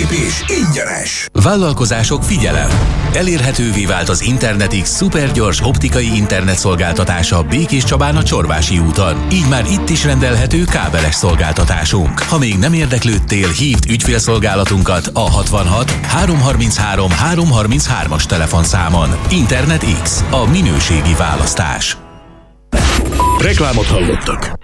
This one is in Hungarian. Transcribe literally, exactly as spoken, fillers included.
belépés ingyenes. Vállalkozások, figyelem! Elérhetővé vált az InternetX szupergyors optikai internetszolgáltatása Békés Csabán a Csorvási úton. Így már itt is rendelhető kábeles szolgáltatásunk. Ha még nem érdeklődtél, hívd ügyfélszolgálatunkat a hatvanhat háromszázharminchárom háromszázharminchárom-as telefonszámon. InternetX, a minőségi választás. Reklámot hallottak.